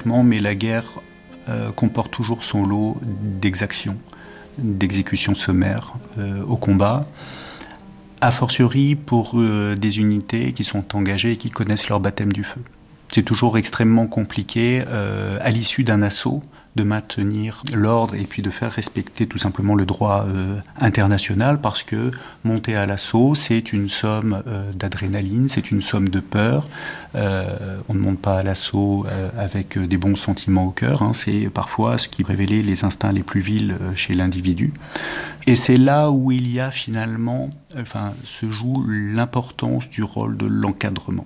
affrontements, mais la guerre comporte toujours son lot d'exactions, d'exécutions sommaires au combat, a fortiori pour des unités qui sont engagées et qui connaissent leur baptême du feu. C'est toujours extrêmement compliqué à l'issue d'un assaut de maintenir l'ordre et puis de faire respecter tout simplement le droit international, parce que monter à l'assaut, c'est une somme d'adrénaline, c'est une somme de peur. On ne monte pas à l'assaut avec des bons sentiments au cœur, hein. C'est parfois ce qui révélait les instincts les plus vils chez l'individu. Et c'est là où il y a finalement, se joue l'importance du rôle de l'encadrement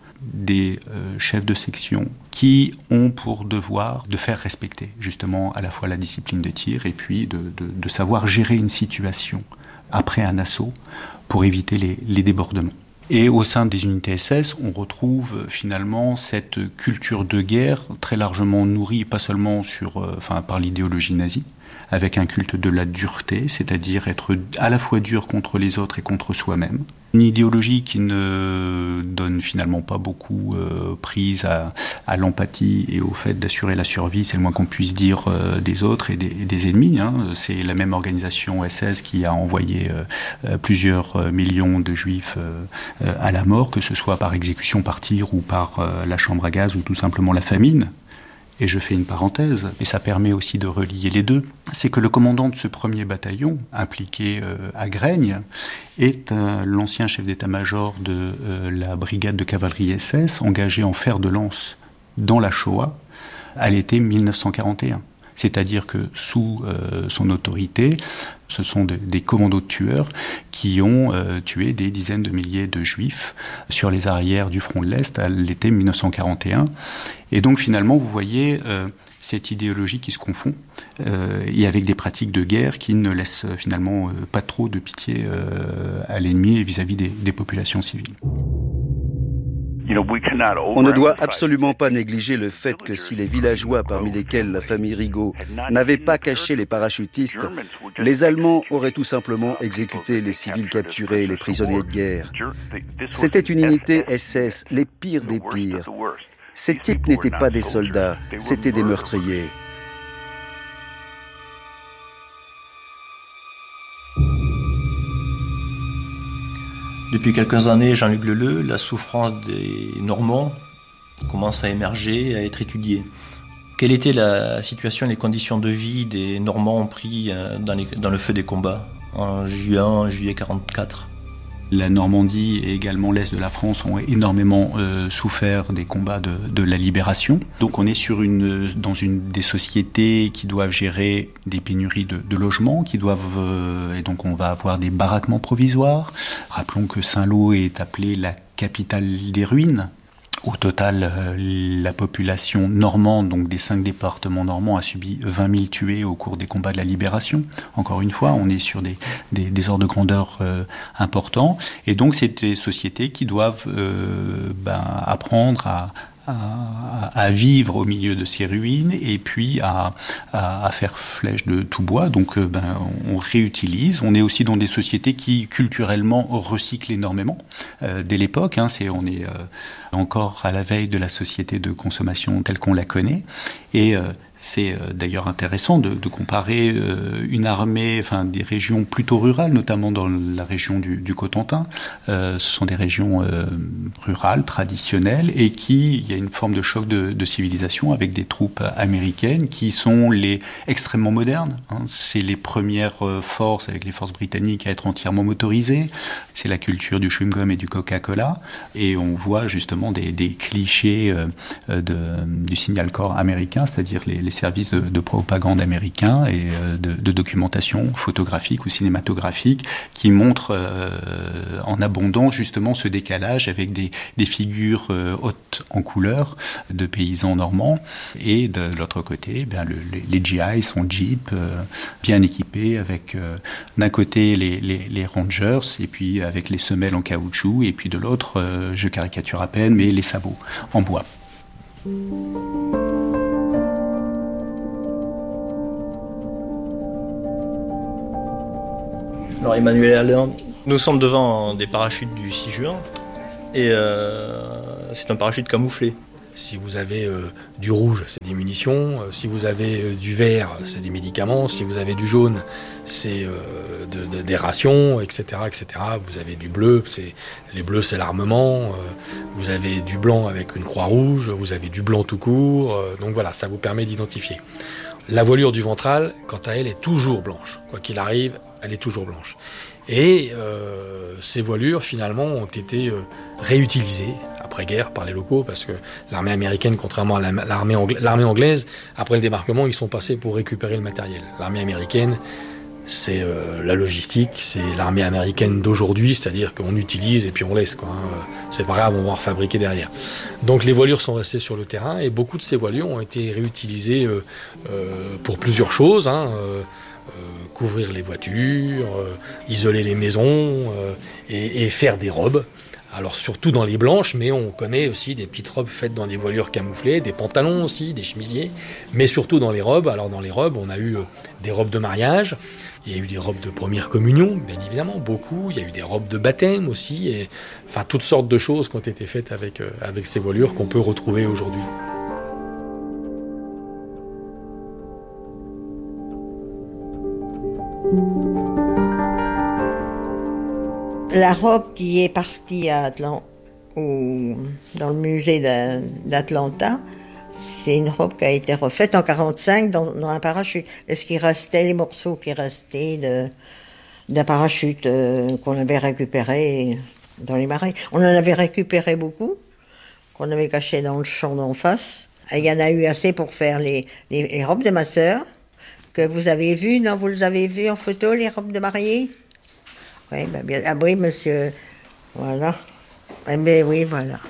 des chefs de section qui ont pour devoir de faire respecter justement à la fois la discipline de tir et puis de savoir gérer une situation après un assaut pour éviter les débordements. Et au sein des unités SS, on retrouve finalement cette culture de guerre très largement nourrie, pas seulement par l'idéologie nazie, avec un culte de la dureté, c'est-à-dire être à la fois dur contre les autres et contre soi-même. Une idéologie qui ne donne finalement pas beaucoup prise à l'empathie et au fait d'assurer la survie, c'est le moins qu'on puisse dire, des autres et des ennemis, hein. C'est la même organisation SS qui a envoyé plusieurs millions de juifs à la mort, que ce soit par exécution, par tir ou par la chambre à gaz ou tout simplement la famine. Et je fais une parenthèse, et ça permet aussi de relier les deux, c'est que le commandant de ce premier bataillon, impliqué à Graigne, est l'ancien chef d'état-major de la brigade de cavalerie SS, engagé en fer de lance dans la Shoah, à l'été 1941. C'est-à-dire que sous son autorité, ce sont des commandos de tueurs qui ont tué des dizaines de milliers de juifs sur les arrières du front de l'Est à l'été 1941. Et donc finalement, vous voyez cette idéologie qui se confond et avec des pratiques de guerre qui ne laissent finalement pas trop de pitié à l'ennemi vis-à-vis des populations civiles. On ne doit absolument pas négliger le fait que si les villageois, parmi lesquels la famille Rigaud, n'avaient pas caché les parachutistes, les Allemands auraient tout simplement exécuté les civils capturés et les prisonniers de guerre. C'était une unité SS, les pires des pires. Ces types n'étaient pas des soldats, c'étaient des meurtriers. Depuis quelques années, Jean-Luc Leleu, la souffrance des Normands commence à émerger, à être étudiée. Quelle était la situation et les conditions de vie des Normands pris dans le feu des combats en juillet 1944 ? La Normandie et également l'Est de la France ont énormément souffert des combats de la libération. Donc on est dans des sociétés qui doivent gérer des pénuries de logements, et donc on va avoir des baraquements provisoires. Rappelons que Saint-Lô est appelée la capitale des ruines. Au total, la population normande, donc des 5 départements normands, a subi 20 000 tués au cours des combats de la Libération. Encore une fois, on est sur des ordres de grandeur importants. Et donc, c'est des sociétés qui doivent apprendre à vivre au milieu de ces ruines et puis à faire flèche de tout bois. Donc on réutilise. On est aussi dans des sociétés qui culturellement recyclent énormément dès l'époque. On est encore à la veille de la société de consommation telle qu'on la connaît. Et c'est d'ailleurs intéressant de comparer une armée, des régions plutôt rurales, notamment dans la région du Cotentin. Ce sont des régions rurales, traditionnelles, et il y a une forme de choc de civilisation avec des troupes américaines qui sont extrêmement modernes. C'est les premières forces, avec les forces britanniques, à être entièrement motorisées. C'est la culture du chewing-gum et du Coca-Cola. Et on voit justement des clichés du signal corps américain, c'est-à-dire les services de propagande américains et de documentation photographique ou cinématographique qui montrent en abondance justement ce décalage avec des figures hautes en couleur de paysans normands, et de l'autre côté les GI sont Jeep bien équipés avec d'un côté les Rangers et puis avec les semelles en caoutchouc, et puis de l'autre, je caricature à peine, mais les sabots en bois. Alors Emmanuel Alain, nous sommes devant des parachutes du 6 juin et c'est un parachute camouflé. Si vous avez du rouge, c'est des munitions. Si vous avez du vert, c'est des médicaments. Si vous avez du jaune, c'est des rations, etc., etc. Vous avez du bleu, les bleus, c'est l'armement. Vous avez du blanc avec une croix rouge. Vous avez du blanc tout court. Donc voilà, ça vous permet d'identifier. La voilure du ventral, quant à elle, est toujours blanche. Quoi qu'il arrive, elle est toujours blanche. Et ces voilures, finalement, ont été réutilisées après-guerre par les locaux, parce que l'armée américaine, contrairement à l'armée anglaise, après le débarquement, ils sont passés pour récupérer le matériel. L'armée américaine, c'est la logistique, c'est l'armée américaine d'aujourd'hui, c'est-à-dire qu'on utilise et puis on laisse, quoi. C'est pas grave, on va en refabriquer derrière. Donc les voilures sont restées sur le terrain, et beaucoup de ces voilures ont été réutilisées pour plusieurs choses, couvrir les voitures, isoler les maisons et faire des robes. Alors surtout dans les blanches, mais on connaît aussi des petites robes faites dans des voilures camouflées, des pantalons aussi, des chemisiers, mais surtout dans les robes. Alors dans les robes, on a eu des robes de mariage, il y a eu des robes de première communion, bien évidemment, beaucoup. Il y a eu des robes de baptême aussi, et enfin toutes sortes de choses qui ont été faites avec ces voilures qu'on peut retrouver aujourd'hui. La robe qui est partie dans le musée d'Atlanta, c'est une robe qui a été refaite en 1945 dans un parachute. Est-ce qu'il restait les morceaux qui restaient d'un parachute qu'on avait récupéré dans les marais? On en avait récupéré beaucoup, qu'on avait caché dans le champ d'en face. Et il y en a eu assez pour faire les robes de ma sœur, que vous avez vues. Non, vous les avez vues en photo, les robes de mariée? Oui, ben bien. Ah oui, monsieur. Voilà. Mais oui, voilà.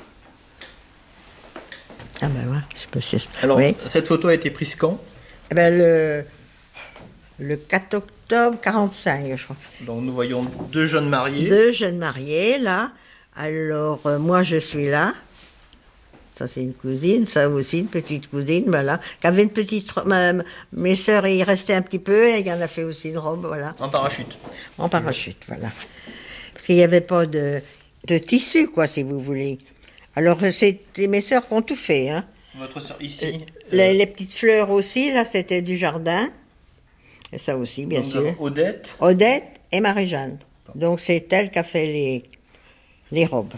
Ah ben voilà, c'est monsieur. Alors, oui. Cette photo a été prise quand? Eh ben le 4 octobre 45, je crois. Donc nous voyons deux jeunes mariés. Deux jeunes mariés, là. Alors, moi, je suis là. Ça, c'est une cousine. Ça aussi, une petite cousine, voilà. Qui avait une petite... mes sœurs, il restait un petit peu, et il y en a fait aussi une robe, voilà. En parachute. En parachute, voilà. Parce qu'il n'y avait pas de tissu, quoi, si vous voulez. Alors, c'était mes sœurs qui ont tout fait, hein. Votre sœur, ici. Les petites fleurs aussi, là, c'était du jardin. Et ça aussi, bien donc, sûr. Odette et Marie-Jeanne. Donc, c'est elle qui a fait les robes.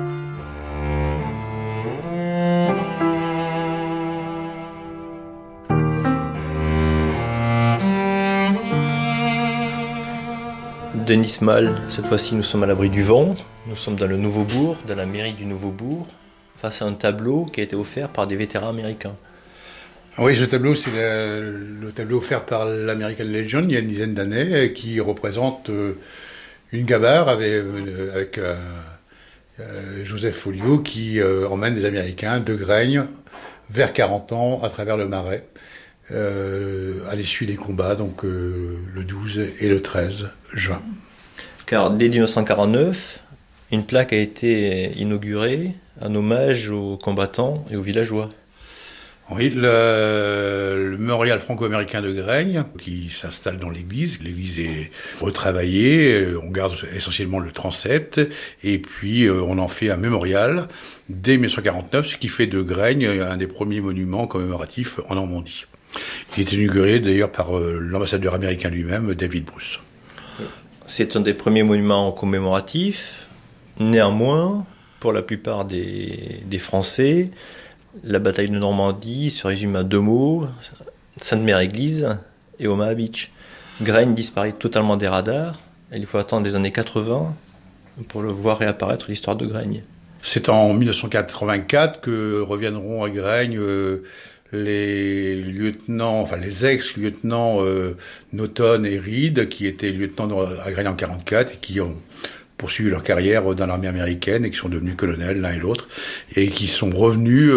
Denis Mal, cette fois-ci nous sommes à l'abri du vent, nous sommes dans le Nouveau-Bourg, dans la mairie du Nouveau-Bourg, face à un tableau qui a été offert par des vétérans américains. Oui, ce tableau, c'est le tableau offert par l'American Legion il y a une dizaine d'années, qui représente une gabarre avec Joseph Folliot qui emmène des Américains de Graigne vers 40 ans à travers le Marais. À l'issue des combats, donc le 12 et le 13 juin. Car dès 1949, une plaque a été inaugurée en hommage aux combattants et aux villageois. Oui, le mémorial franco-américain de Graigne, qui s'installe dans l'église. L'église est retravaillée, on garde essentiellement le transept, et puis on en fait un mémorial dès 1949, ce qui fait de Graigne un des premiers monuments commémoratifs en Normandie. Il est inauguré d'ailleurs par l'ambassadeur américain lui-même, David Bruce. C'est un des premiers monuments commémoratifs. Néanmoins, pour la plupart des Français, la bataille de Normandie se résume à deux mots, Sainte-Mère-Église et Omaha Beach. Graigne disparaît totalement des radars, et il faut attendre les années 80 pour le voir réapparaître l'histoire de Graigne. C'est en 1984 que reviendront à Graigne les lieutenants, enfin les ex-lieutenants Naughton et Reed, qui étaient lieutenants à Graigne en 1944 et qui ont poursuivi leur carrière dans l'armée américaine et qui sont devenus colonels l'un et l'autre, et qui sont revenus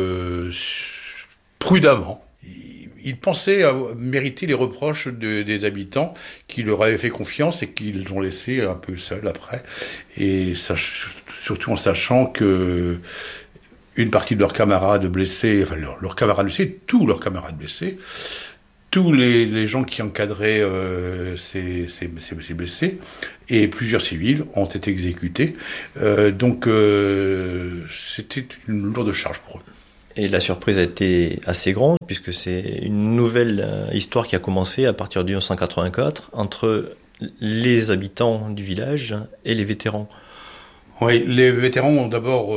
prudemment. Ils pensaient mériter les reproches des habitants qui leur avaient fait confiance et qui les ont laissés un peu seuls après, et surtout en sachant que une partie de leurs camarades blessés, enfin leurs camarades blessés, tous leurs camarades blessés, tous les gens qui encadraient ces blessés, et plusieurs civils ont été exécutés. Donc c'était une lourde charge pour eux. Et la surprise a été assez grande, puisque c'est une nouvelle histoire qui a commencé à partir de 1984 entre les habitants du village et les vétérans. Oui, les vétérans ont d'abord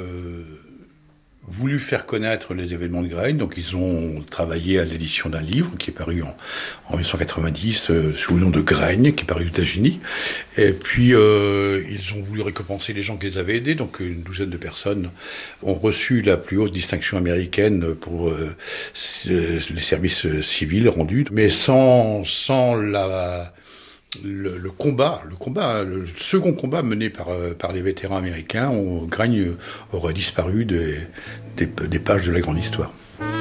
voulu faire connaître les événements de Graines, donc ils ont travaillé à l'édition d'un livre qui est paru en 1990 sous le nom de Graines, qui est paru aux États-Unis. Et puis ils ont voulu récompenser les gens qui les avaient aidés, donc une douzaine de personnes ont reçu la plus haute distinction américaine pour les services civils rendus, mais sans le second combat mené par les vétérans américains, Gragne aurait disparu des pages de la grande histoire.